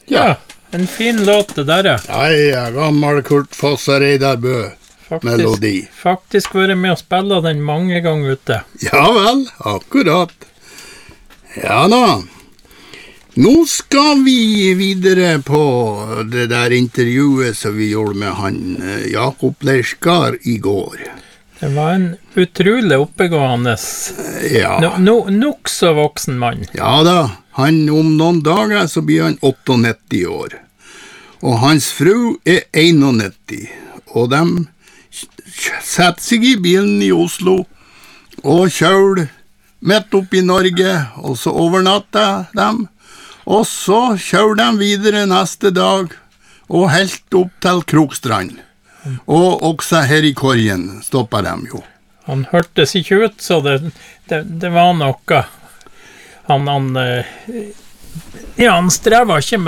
Ja, en fin låt det der, Ja, gammel Kurt Foss og Reidar Bø. Melodi. Faktisk vært med å spille den mange ganger ute. Ja vel, akkurat. Ja da. Nå skal vi videre på det der intervjuet som vi gjorde med han Jakob Leirskar i går. Det var en utrolig oppegående, nok så voksen mann. Ja da, han om noen dager så blir han 98 år. Og hans fru 91, og de setter seg i bilen i Oslo og kjører midt opp i Norge, og så overnatter de, og så kjører de videre neste dag og helt opp til Krokstrand. Og også her i Korgen stopper de jo. Han hørtes ikke ut, så det var noe. Han strever ikke med